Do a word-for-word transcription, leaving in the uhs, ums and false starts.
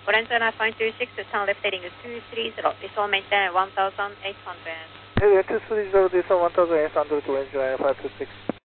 Orange Runway five two six, turn left heading two three zero, visual maintain one thousand eight hundred. Heading two three zero, visual one thousand eight hundred, Orange Runway five two six.